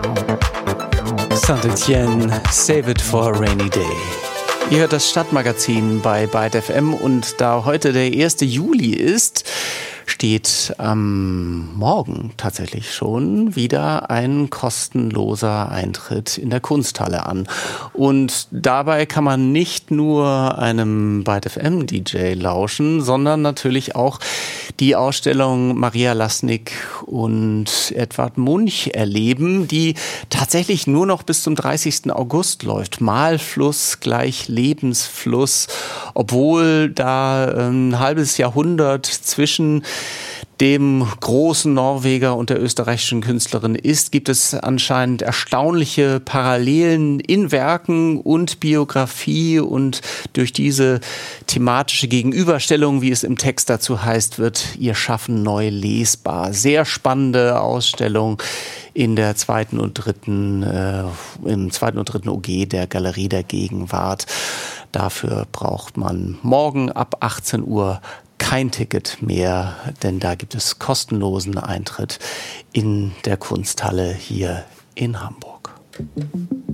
Saint-Étienne, Save It for a Rainy Day. Ihr hört das Stadtmagazin bei Byte FM und da heute der 1. Juli ist, steht am Morgen tatsächlich schon wieder ein kostenloser Eintritt in der Kunsthalle an. Und dabei kann man nicht nur einem Byte FM DJ lauschen, sondern natürlich auch die Ausstellung Maria Lasnik und Edvard Munch erleben, die tatsächlich nur noch bis zum 30. August läuft. Malfluss gleich Lebensfluss, obwohl da ein halbes Jahrhundert zwischen dem großen Norweger und der österreichischen Künstlerin ist, gibt es anscheinend erstaunliche Parallelen in Werken und Biografie, und durch diese thematische Gegenüberstellung, wie es im Text dazu heißt, wird ihr Schaffen neu lesbar. Sehr spannende Ausstellung in der im zweiten und dritten OG der Galerie der Gegenwart. Dafür braucht man morgen ab 18 Uhr kein Ticket mehr, denn da gibt es kostenlosen Eintritt in der Kunsthalle hier in Hamburg.